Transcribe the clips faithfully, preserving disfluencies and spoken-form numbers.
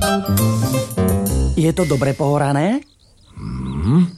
Je to dobre pohorané? Hmm.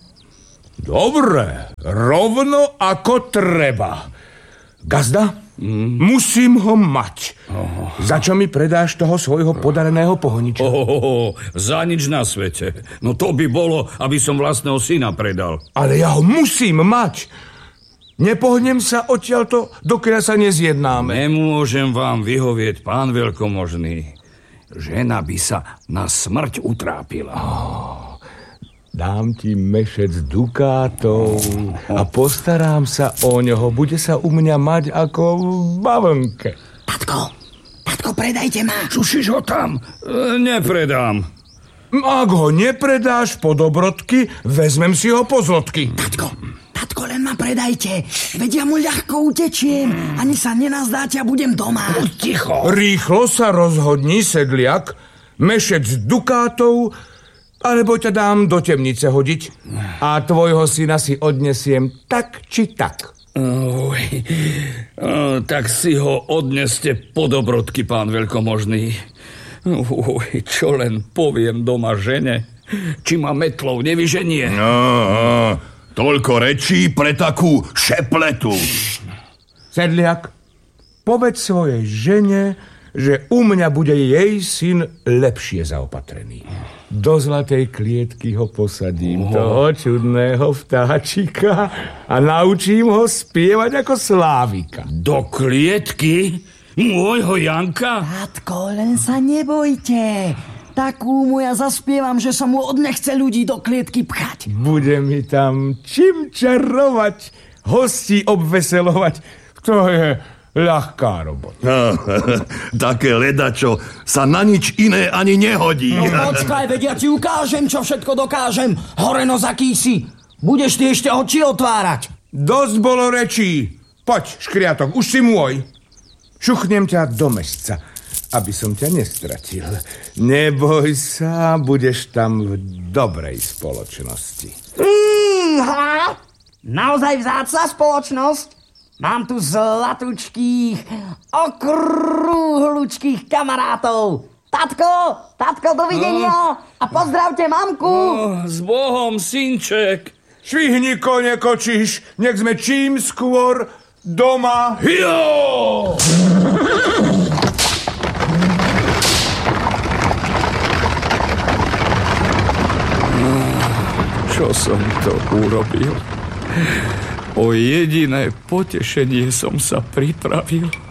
Dobre, rovno ako treba. Gazda, mm. musím ho mať. Oh. Za čo mi predáš toho svojho podareného pohoniča? Oh, za nič na svete. No to by bolo, aby som vlastného syna predal. Ale ja ho musím mať. Nepohnem sa odtiaľto, dokým sa nezjednáme. Nemôžem vám vyhovieť, pán veľkomožný. Žena by sa na smrť utrápila. Oh. Dám ti mešec dukátov a postarám sa o ňoho. Bude sa u mňa mať ako v bavlnke. Tatko, tatko, predajte ma. Šušiš ho tam? E, nepredám. Ak ho nepredáš po dobrodky, vezmem si ho po zlotky. Tatko, tatko, len ma predajte. Veď ja mu ľahko utečiem. Ani sa nenazdáte a budem doma. Buď ticho. Rýchlo sa rozhodni, sedliak. Mešec dukátov, alebo ťa dám do temnice hodiť a tvojho syna si odnesiem tak či tak. Oj, o, tak si ho odneste po dobrodky, pán veľkomožný. Oj, čo len poviem doma žene, či ma metlou nevyženie. No, toľko rečí pre takú šepletu. Sedliak, povedz svojej žene, že u mňa bude jej syn lepšie zaopatrený. Do zlatej klietky ho posadím, oh. toho čudného vtáčika, a naučím ho spievať ako Slávika. Do klietky? Môjho Janka? Tatko, len sa nebojte. Takú mu ja zaspievam, že sa mu odnechce ľudí do klietky pchať. Bude mi tam čím čarovať, hostí obveselovať. To je ľahká robota. No, také ledačo sa na nič iné ani nehodí. No počkaj, veď ja ti ukážem, čo všetko dokážem. Horeno zakýsi. Budeš ty ešte oči otvárať. Dosť bolo rečí. Poď, škriatok, už si môj. Šuchnem ťa do mesca, aby som ťa nestratil. Neboj sa, budeš tam v dobrej spoločnosti. Mm, ha? Naozaj vzácna spoločnosť? Mám tu zlatučkých, okrúhlučkých kamarátov. Tatko, tatko, dovidenia. A pozdravte mamku. Oh, s Bohom, synček. Švihni, kone, kočíš, nech sme čím skôr doma. Jo! Čo som to urobil? O jediné potešenie som sa pripravil.